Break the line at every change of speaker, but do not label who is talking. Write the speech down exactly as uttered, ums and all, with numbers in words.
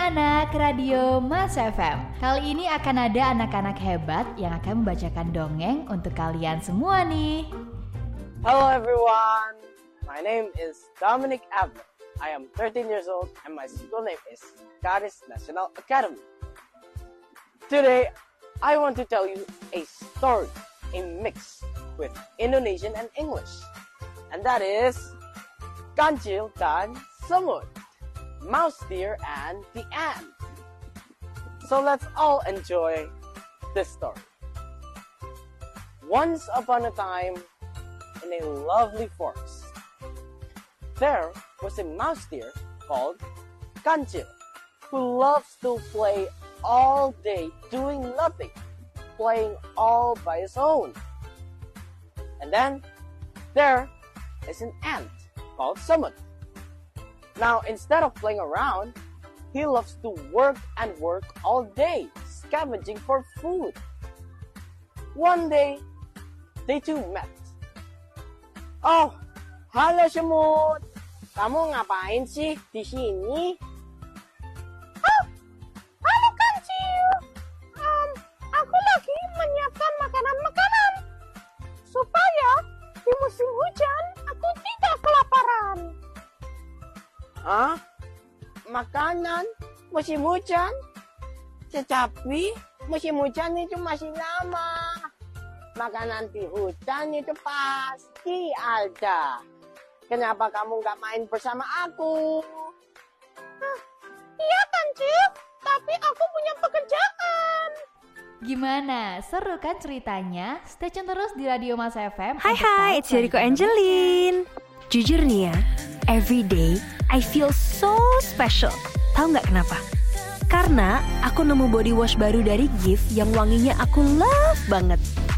anak-anak Radio Mas F M. Kali ini akan ada anak-anak hebat yang akan membacakan dongeng untuk kalian semua nih.
Hello everyone, my name is Dominic Abner. I am thirteen years old and my school name is Caris National Academy. Today, I want to tell you a story, a mix with Indonesian and English. And that is Kancil dan Semut, Mouse Deer and the Ant. So let's all enjoy this story. Once upon a time, in a lovely forest, there was a mouse deer called Kancil, who loves to play all day doing nothing, playing all by his own. And then there is an ant called Semut. Now, instead of playing around, he loves to work and work all day, scavenging for food. One day, they two met. Oh, halo Semut. Kamu ngapain sih di sini?
Oh, halo Kancil. Um, aku lagi menyiapkan makanan-makanan supaya di musim hujan aku tidak kelaparan.
Hah? Makanan? Musim hujan? Tetapi musim hujan itu masih lama. Makanan di hujan itu pasti ada. Kenapa kamu nggak main bersama aku?
Hah, iya Kancil, tapi aku punya pekerjaan.
Gimana? Seru kan ceritanya? Stay tune terus di Radio Mas F M.
Hai hai, it's Yoriko Angelin. Jujur nih ya, every day I feel so special. Tahu nggak kenapa? Karena aku nemu body wash baru dari Gift yang wanginya aku love banget.